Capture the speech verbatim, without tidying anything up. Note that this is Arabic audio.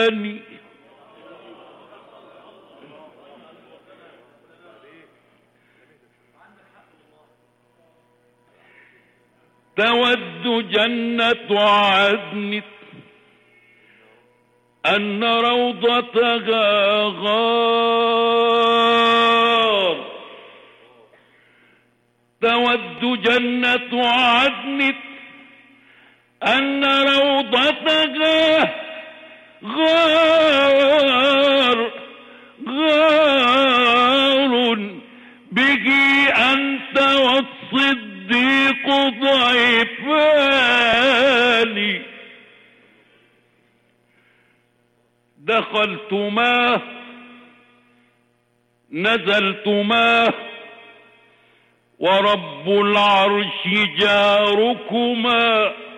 تود جنة عدن أن روضتها غار. تود جنة عدن أن روضتها غار غار به أنت والصديق ضيفان. دخلتما نزلتما ورب العرش جاركما.